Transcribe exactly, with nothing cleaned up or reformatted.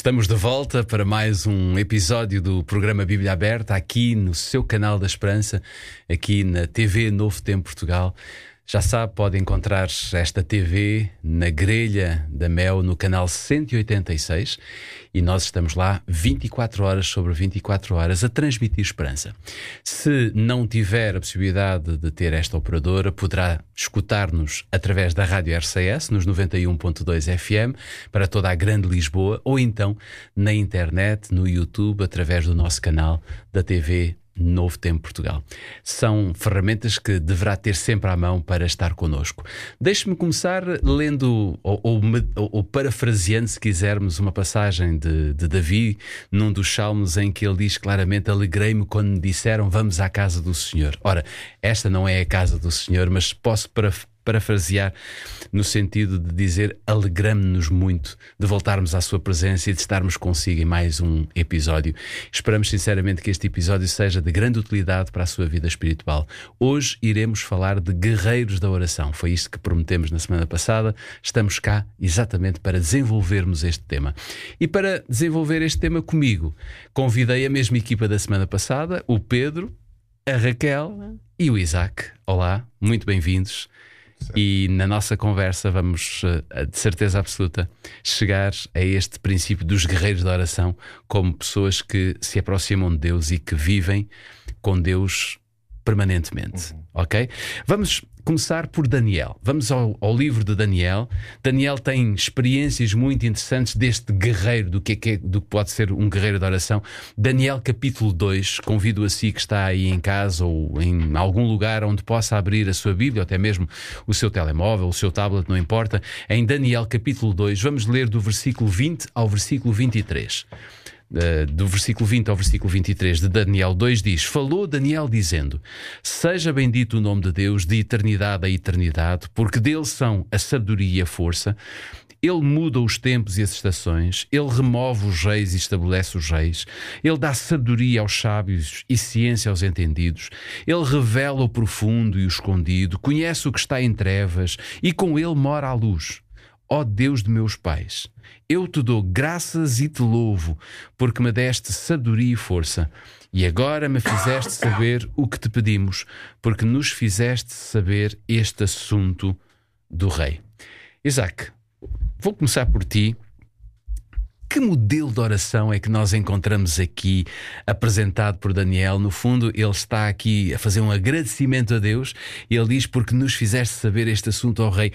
Estamos de volta para mais um episódio do programa Bíblia Aberta, aqui no seu canal da Esperança, aqui na T V Novo Tempo Portugal. Já sabe, pode encontrar esta T V na grelha da Mel no canal cento e oitenta e seis e nós estamos lá vinte e quatro horas sobre vinte e quatro horas a transmitir esperança. Se não tiver a possibilidade de ter esta operadora, poderá escutar-nos através da Rádio R C S nos noventa e um ponto dois F M para toda a grande Lisboa, ou então na internet, no YouTube, através do nosso canal da T V Novo Tempo Portugal. São ferramentas que deverá ter sempre à mão para estar connosco. Deixe-me começar lendo ou, ou, ou parafraseando, se quisermos, uma passagem de, de Davi num dos salmos em que ele diz claramente: alegrei-me quando me disseram vamos à casa do Senhor. Ora, esta não é a casa do Senhor, mas posso para parafrasear no sentido de dizer alegramo-nos muito de voltarmos à sua presença e de estarmos consigo em mais um episódio. Esperamos sinceramente que este episódio seja de grande utilidade para a sua vida espiritual. Hoje iremos falar de guerreiros da oração. Foi isto que prometemos na semana passada. Estamos cá exatamente para desenvolvermos este tema. E para desenvolver este tema comigo, convidei a mesma equipa da semana passada, o Pedro, a Raquel e o Isaac. Olá, muito bem-vindos. E na nossa conversa vamos, de certeza absoluta, chegar a este princípio dos guerreiros da oração como pessoas que se aproximam de Deus e que vivem com Deus permanentemente. Uhum. Ok? Vamos começar por Daniel. Vamos ao, ao livro de Daniel. Daniel tem experiências muito interessantes deste guerreiro, do que, é que é, do que pode ser um guerreiro de oração. Daniel capítulo dois, convido a si que está aí em casa ou em algum lugar onde possa abrir a sua Bíblia, ou até mesmo o seu telemóvel, o seu tablet, não importa. Em Daniel capítulo dois, vamos ler do versículo vinte ao versículo vinte e três. Uh, do versículo vinte ao versículo vinte e três de Daniel dois diz: falou Daniel dizendo: seja bendito o nome de Deus de eternidade a eternidade, porque dele são a sabedoria e a força. Ele muda os tempos e as estações, ele remove os reis e estabelece os reis, ele dá sabedoria aos sábios e ciência aos entendidos, ele revela o profundo e o escondido, conhece o que está em trevas e com ele mora a luz. Ó Deus de meus pais, eu te dou graças e te louvo, porque me deste sabedoria e força, e agora me fizeste saber o que te pedimos, porque nos fizeste saber este assunto do rei. Isaac, vou começar por ti. Que modelo de oração é que nós encontramos aqui apresentado por Daniel? No fundo, ele está aqui a fazer um agradecimento a Deus. Ele diz: porque nos fizeste saber este assunto ao rei.